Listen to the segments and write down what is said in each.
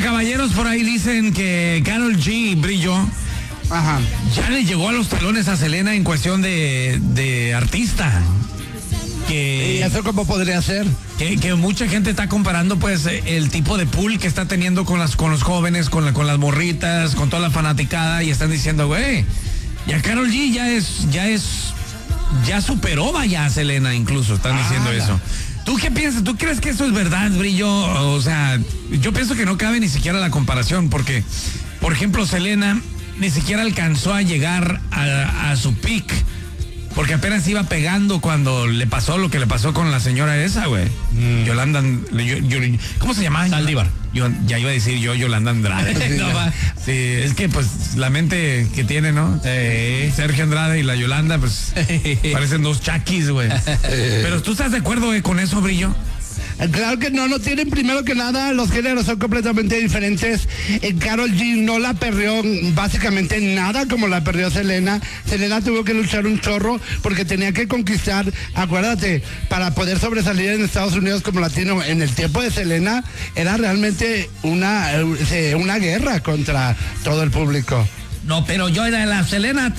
caballeros, por ahí dicen que Karol G, Brillo, ya le llegó a los talones a Selena en cuestión de artista. ¿Y eso cómo podría ser? Que mucha gente está comparando pues el tipo de pool que está teniendo con los jóvenes, con las morritas, con toda la fanaticada, y están diciendo, güey, ya Karol G ya superó vaya a Selena, incluso están diciendo eso. ¿Tú qué piensas? ¿Tú crees que eso es verdad, Brillo? O sea, yo pienso que no cabe ni siquiera la comparación, porque, por ejemplo, Selena ni siquiera alcanzó a llegar a su peak, porque apenas iba pegando cuando le pasó lo que le pasó con la señora esa, güey. Yolanda, ¿cómo se llama? Saldívar. Yo ya iba a decir Yolanda Andrade. Sí, es que pues la mente que tiene, ¿no? Sergio Andrade y la Yolanda, pues parecen dos chaquis, güey. Pero ¿tú estás de acuerdo con eso, Brillo? Claro que no tienen, primero que nada, los géneros son completamente diferentes. Karol G no la perreó básicamente nada como la perreó Selena. Selena tuvo que luchar un chorro porque tenía que conquistar, acuérdate, para poder sobresalir en Estados Unidos como latino. En el tiempo de Selena era realmente una guerra contra todo el público. No, pero yo era la Selena,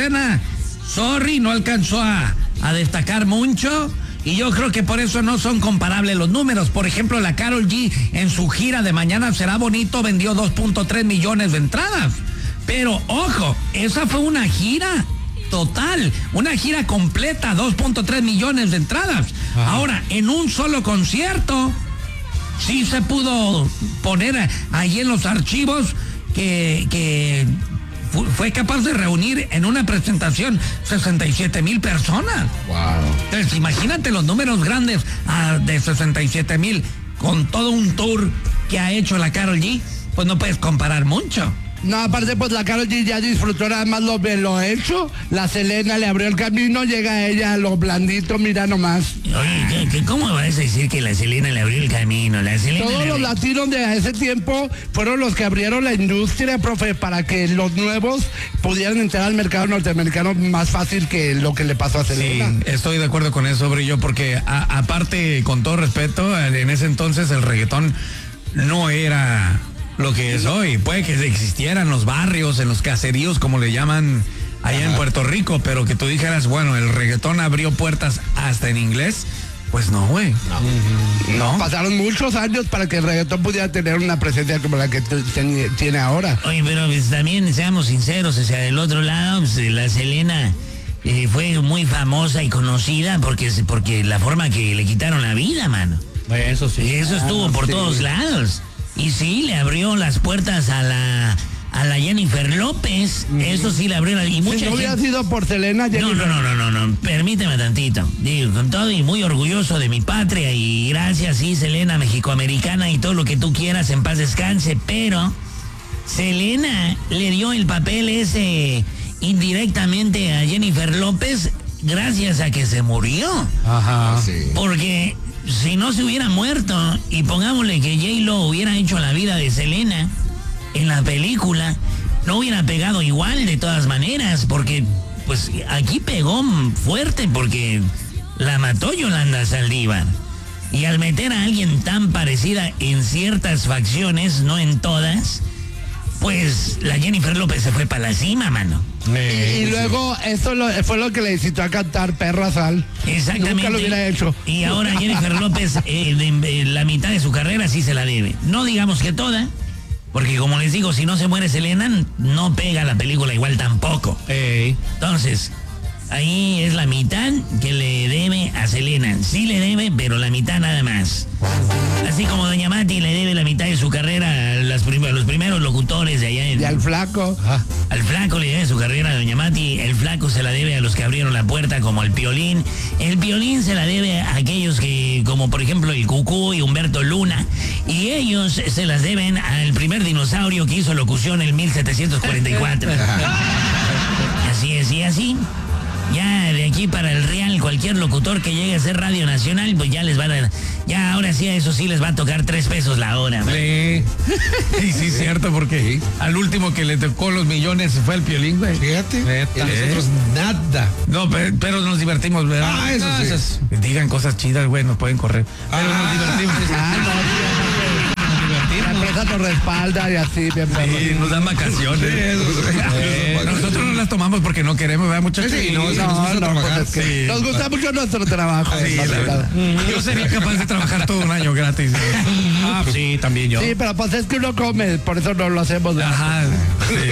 sorry, no alcanzó a destacar mucho. Y yo creo que por eso no son comparables los números. Por ejemplo, la Karol G en su gira de Mañana Será Bonito vendió 2.3 millones de entradas. Pero, ojo, esa fue una gira total, una gira completa, 2.3 millones de entradas. Ahora, en un solo concierto, sí se pudo poner ahí en los archivos que fue capaz de reunir en una presentación 67,000 personas. Wow. Entonces, imagínate los números grandes de 67,000 con todo un tour que ha hecho la Karol G, pues no puedes comparar mucho. No, aparte pues la Karol G ya disfrutó nada más lo hecho. La Selena le abrió el camino, llega ella a lo blandito, mira nomás. Oye, ¿cómo vas a decir que la Selena le abrió el camino? Todos los latinos de ese tiempo fueron los que abrieron la industria, profe, para que los nuevos pudieran entrar al mercado norteamericano más fácil que lo que le pasó a Selena. Sí, estoy de acuerdo con eso, Brillo, porque aparte, con todo respeto, en ese entonces el reggaetón no era lo que es hoy. Puede que existiera en los barrios, en los caseríos, como le llaman allá en Puerto Rico, pero que tú dijeras, bueno, el reggaetón abrió puertas hasta en inglés, pues no, güey. No. Pasaron muchos años para que el reggaetón pudiera tener una presencia como la que tiene ahora. Oye, pero pues, también seamos sinceros, o sea, del otro lado, pues, la Selena fue muy famosa y conocida porque la forma que le quitaron la vida, mano. Eso sí. Eso estuvo por todos lados. Y sí, le abrió las puertas a la Jennifer López. Eso sí le abrió. Y mucha si no hubiera sido por Selena, Jennifer. No. Permíteme tantito. Digo, con todo y muy orgulloso de mi patria. Y gracias, sí, Selena, mexicoamericana y todo lo que tú quieras, en paz descanse. Pero Selena le dio el papel ese indirectamente a Jennifer López gracias a que se murió. Ajá. Sí. Porque si no se hubiera muerto y pongámosle que J-Lo hubiera hecho la vida de Selena en la película, no hubiera pegado igual de todas maneras, porque pues aquí pegó fuerte porque la mató Yolanda Saldívar. Y al meter a alguien tan parecida en ciertas facciones, no en todas, pues la Jennifer López se fue para la cima, mano. Y luego eso fue lo que le incitó a cantar Perra Sal. Exactamente. Nunca lo hubiera hecho. Y ahora Jennifer López la mitad de su carrera sí se la debe. No digamos que toda, porque como les digo, si no se muere Selena, no pega la película igual tampoco. Entonces, ahí es la mitad que le debe a Selena. Sí le debe, pero la mitad nada más. Así como Doña Mati le debe la mitad de su carrera a los primeros locutores de allá. Y al Flaco. Al Flaco le debe su carrera a Doña Mati. El Flaco se la debe a los que abrieron la puerta, como al Piolín. El Piolín se la debe a aquellos que, como por ejemplo el Cucú y Humberto Luna. Y ellos se las deben al primer dinosaurio que hizo locución en 1744. Así es, y así. Ya de aquí para el Real, cualquier locutor que llegue a hacer Radio Nacional, pues ya les van a... Ya ahora sí, a eso sí les va a tocar 3 pesos la hora. Sí, sí, cierto, porque al último que le tocó los millones fue el Piolín, güey. Fíjate. Y a nosotros nada. No, pero nos divertimos, ¿verdad? Eso sí. Digan cosas chidas, güey, nos pueden correr. Pero nos divertimos. La empresa esposa nos respalda y así, bien perro. Sí, nos dan vacaciones. Nosotros no las tomamos porque no queremos, ¿verdad, muchachos? Sí, no, sí, nos No, gusta no, trabajar. pues es que Sí. nos gusta mucho nuestro trabajo. Sí, más la que verdad. nada. Yo sería capaz de trabajar todo un año gratis. Ah, sí, también yo. Sí, pero pues es que uno come, por eso no lo hacemos. ¿verdad? Ajá. Sí.